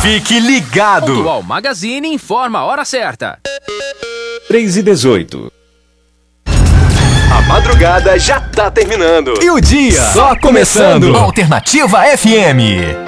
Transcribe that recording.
Fique ligado. Pontual Magazine informa a hora certa. 3h18. A madrugada já tá terminando. E o dia só começando. Alternativa FM.